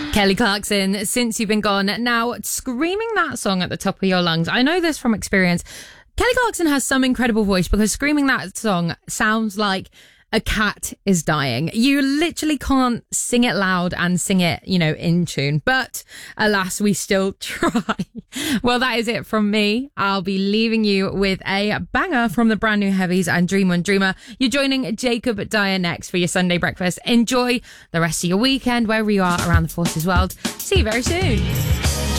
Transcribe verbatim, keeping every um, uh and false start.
Kelly Clarkson, Since You've Been Gone. Now, screaming that song at the top of your lungs, I know this from experience. Kelly Clarkson has some incredible voice because screaming that song sounds like a cat is dying. You literally can't sing it loud and sing it, you know, in tune. But alas, we still try. Well, that is it from me. I'll be leaving you with a banger from the brand new Heavies and Dream on Dreamer. You're joining Jacob Dyer next for your Sunday breakfast. Enjoy the rest of your weekend wherever you are around the Forces world. See you very soon.